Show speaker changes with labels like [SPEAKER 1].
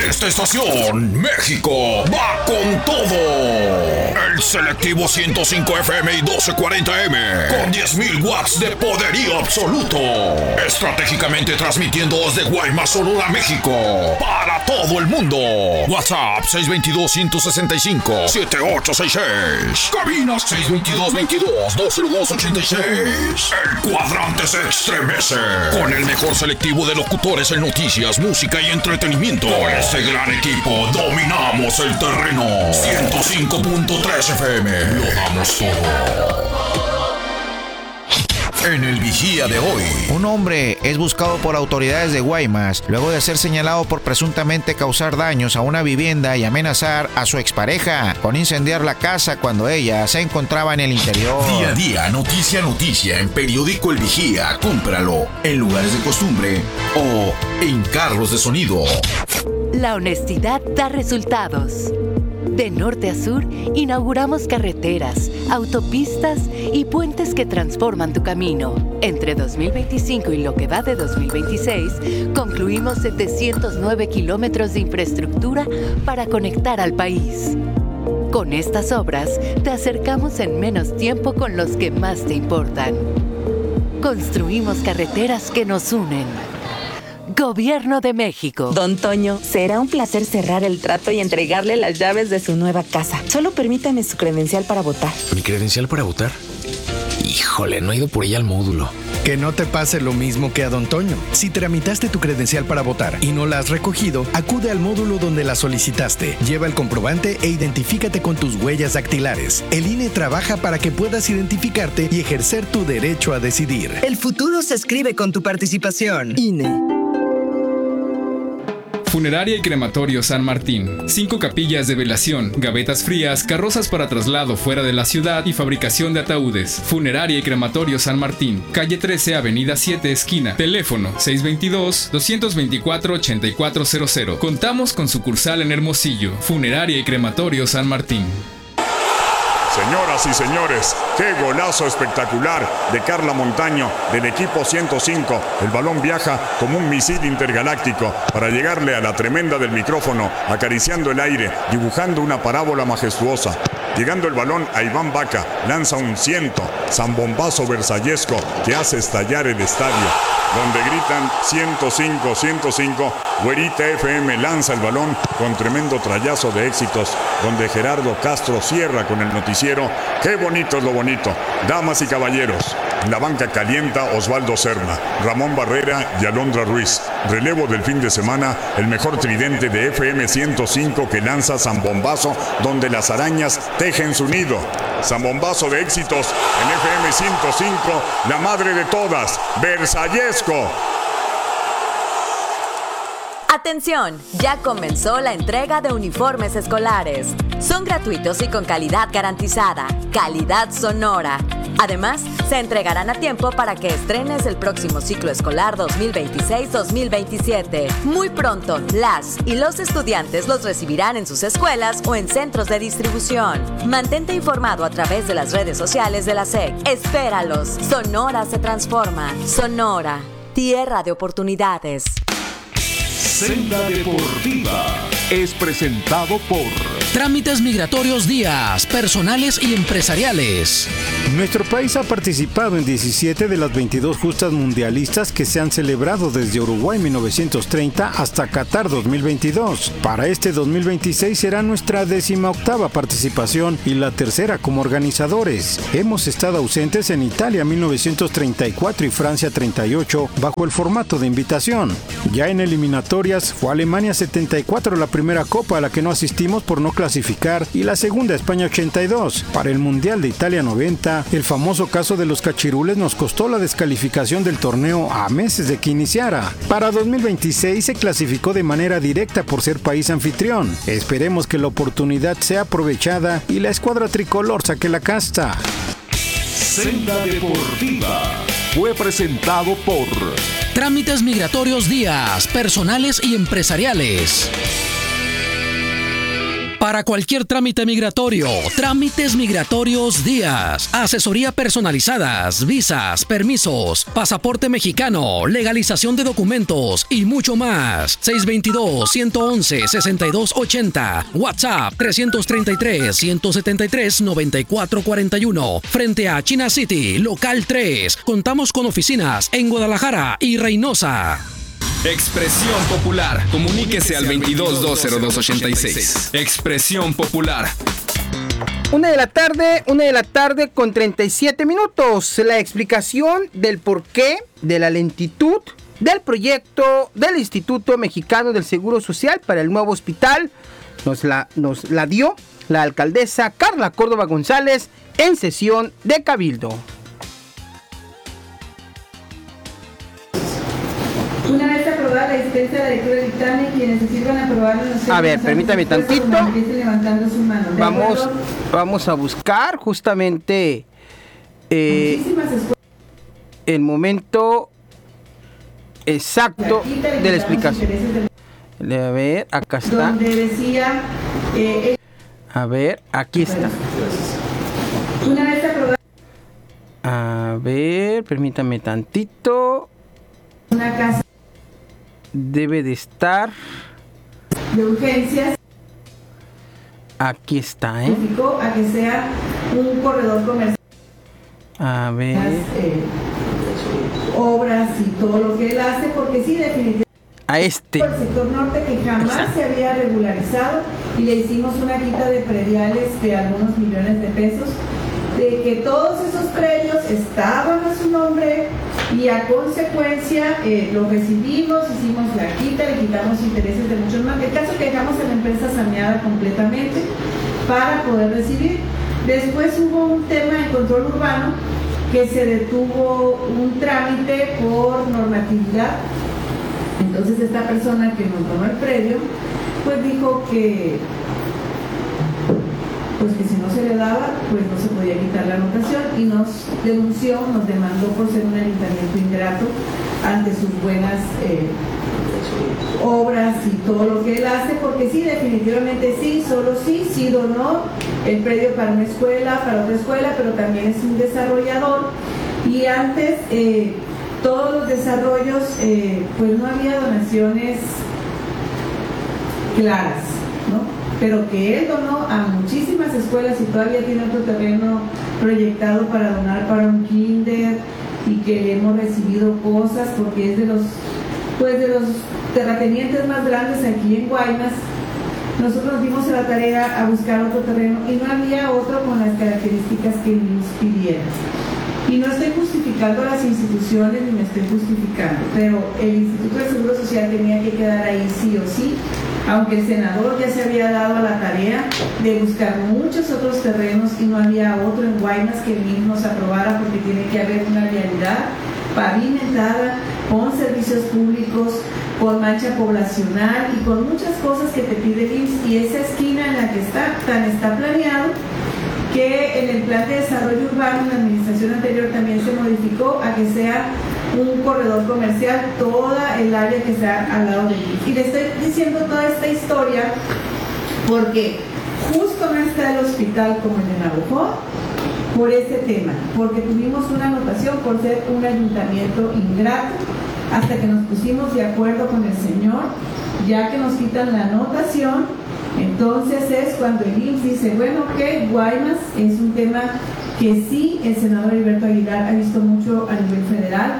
[SPEAKER 1] esta estación, México va con todo. El selectivo 105 FM y 1240M con 10.000 watts de poderío absoluto. Estratégicamente transmitiendo desde Guaymas, Sonora, México para todo el mundo. WhatsApp 622-165-7866. Cabinas 622-22-202-86. El cuadrante se estremece con el mejor selectivo de locutores en noticias, música y entretenimiento. Con este gran equipo dominamos el terreno. 105.3 FM. Lo damos todo. En el Vigía de hoy,
[SPEAKER 2] un hombre es buscado por autoridades de Guaymas luego de ser señalado por presuntamente causar daños a una vivienda y amenazar a su expareja con incendiar la casa cuando ella se encontraba en el interior.
[SPEAKER 1] Día a día, noticia a noticia en Periódico El Vigía. Cómpralo en lugares de costumbre o en carros de sonido.
[SPEAKER 3] La honestidad da resultados. De norte a sur, inauguramos carreteras, autopistas y puentes que transforman tu camino. Entre 2025 y lo que va de 2026, concluimos 709 kilómetros de infraestructura para conectar al país. Con estas obras, te acercamos en menos tiempo con los que más te importan. Construimos carreteras que nos unen. Gobierno de México.
[SPEAKER 4] Don Toño, será un placer cerrar el trato y entregarle las llaves de su nueva casa. Solo permítame su credencial para votar.
[SPEAKER 5] ¿Mi credencial para votar? Híjole, no he ido por ella al módulo.
[SPEAKER 6] Que no te pase lo mismo que a Don Toño. Si tramitaste tu credencial para votar y no la has recogido, acude al módulo donde la solicitaste. Lleva el comprobante e identifícate con tus huellas dactilares. El INE trabaja para que puedas identificarte y ejercer tu derecho a decidir.
[SPEAKER 7] El futuro se escribe con tu participación. INE.
[SPEAKER 8] Funeraria y Crematorio San Martín. 5 capillas de velación, gavetas frías, carrozas para traslado fuera de la ciudad y fabricación de ataúdes. Funeraria y Crematorio San Martín. Calle 13, Avenida 7, esquina. Teléfono 622-224-8400. Contamos con sucursal en Hermosillo. Funeraria y Crematorio San Martín.
[SPEAKER 9] Señoras y señores, qué golazo espectacular de Carla Montaño del equipo 105. El balón viaja como un misil intergaláctico para llegarle a la tremenda del micrófono, acariciando el aire, dibujando una parábola majestuosa. Llegando el balón a Iván Vaca, lanza un zambombazo versallesco que hace estallar el estadio, donde gritan 105, 105. Güerita FM lanza el balón con tremendo trayazo de éxitos, donde Gerardo Castro cierra con el noticiero. Qué bonito es lo bonito. Damas y caballeros, la banca calienta Osvaldo Serna, Ramón Barrera y Alondra Ruiz. Relevo del fin de semana, el mejor tridente de FM 105 que lanza zambombazo, donde las arañas tejen su nido. Zambombazo de éxitos en FM 105, la madre de todas, versallesco.
[SPEAKER 10] Atención, ya comenzó la entrega de uniformes escolares. Son gratuitos y con calidad garantizada, calidad Sonora. Además, se entregarán a tiempo para que estrenes el próximo ciclo escolar 2026-2027. Muy pronto, las y los estudiantes los recibirán en sus escuelas o en centros de distribución. Mantente informado a través de las redes sociales de la SEC. Espéralos. Sonora se transforma. Sonora, tierra de oportunidades.
[SPEAKER 11] Senda Deportiva es presentado por
[SPEAKER 12] Trámites Migratorios Díaz, personales y empresariales.
[SPEAKER 13] Nuestro país ha participado en 17 de las 22 justas mundialistas que se han celebrado desde Uruguay 1930 hasta Qatar 2022. Para este 2026 será nuestra 18ª participación y la tercera como organizadores. Hemos estado ausentes en Italia 1934 y Francia 38 bajo el formato de invitación. Ya en eliminatorias fue Alemania 74 la primera copa a la que no asistimos por no clasificar y la segunda España 82. Para el Mundial de Italia 90, el famoso caso de los cachirules nos costó la descalificación del torneo a meses de que iniciara. Para 2026 se clasificó de manera directa por ser país anfitrión. Esperemos que la oportunidad sea aprovechada y la escuadra tricolor saque la casta.
[SPEAKER 11] Senda Deportiva fue presentado por
[SPEAKER 12] Trámites Migratorios Díaz, personales y empresariales. Para cualquier trámite migratorio, Trámites Migratorios Díaz. Asesoría personalizadas, visas, permisos, pasaporte mexicano, legalización de documentos y mucho más. 622-111-6280. WhatsApp 333-173-9441. Frente a China City, local 3. Contamos con oficinas en Guadalajara y Reynosa.
[SPEAKER 8] Expresión Popular. Comuníquese al 22-202-86. Expresión Popular.
[SPEAKER 14] 1 de la tarde con 37 minutos. La explicación del porqué de la lentitud del proyecto del Instituto Mexicano del Seguro Social para el nuevo hospital nos la dio la alcaldesa Carla Córdoba González en sesión de Cabildo.
[SPEAKER 15] Una vez aprobada la existencia de la lectura del dictamen, quienes decidan aprobarlo...
[SPEAKER 14] A ver, permítame tantito.
[SPEAKER 15] Levantando su mano.
[SPEAKER 14] Vamos a buscar justamente el momento exacto de la explicación. A ver, acá está.
[SPEAKER 15] Donde decía...
[SPEAKER 14] A ver, aquí está.
[SPEAKER 15] Una vez aprobada...
[SPEAKER 14] A ver, permítame tantito.
[SPEAKER 15] Una casa
[SPEAKER 14] debe de estar
[SPEAKER 15] de urgencias.
[SPEAKER 14] Aquí está,
[SPEAKER 15] A que sea un corredor comercial.
[SPEAKER 14] A ver.
[SPEAKER 15] Obras y todo lo que él hace, porque sí, definitivamente.
[SPEAKER 14] El
[SPEAKER 15] sector norte que jamás se había regularizado y le hicimos una quita de prediales de algunos millones de pesos, de que todos esos predios estaban a su nombre y a consecuencia lo recibimos, hicimos la quita, le quitamos intereses de muchos más. El caso que dejamos a la empresa saneada completamente para poder recibir. Después hubo un tema de control urbano que se detuvo un trámite por normatividad. Entonces esta persona que nos donó el predio pues dijo que si no se le daba, pues no se podía quitar la anotación y nos denunció, nos demandó por ser un ayuntamiento ingrato ante sus buenas obras y todo lo que él hace, porque sí, definitivamente sí, solo sí donó el predio para una escuela, para otra escuela, pero también es un desarrollador y antes todos los desarrollos pues no había donaciones claras, ¿no? Pero que él donó a muchísimas escuelas y todavía tiene otro terreno proyectado para donar para un kinder y que le hemos recibido cosas porque es de los terratenientes más grandes aquí en Guaymas. Nosotros nos dimos a la tarea a buscar otro terreno y no había otro con las características que nos pidieran. Y no estoy justificando a las instituciones ni me estoy justificando, pero el Instituto del Seguro Social tenía que quedar ahí sí o sí, aunque el senador ya se había dado a la tarea de buscar muchos otros terrenos y no había otro en Guaymas que el IMSS nos aprobara porque tiene que haber una vialidad pavimentada, con servicios públicos, con mancha poblacional y con muchas cosas que te pide el IMSS, y esa esquina en la que está planeado que en el plan de desarrollo urbano en la administración anterior también se modificó a que sea un corredor comercial, toda el área que está al lado de él. Y le estoy diciendo toda esta historia porque justo no está el hospital como el de Navajo por ese tema, porque tuvimos una anotación por ser un ayuntamiento ingrato, hasta que nos pusimos de acuerdo con el señor, ya que nos quitan la anotación. Entonces es cuando el IMSS dice, bueno, que Guaymas es un tema que sí el senador Heriberto Aguilar ha visto mucho a nivel federal,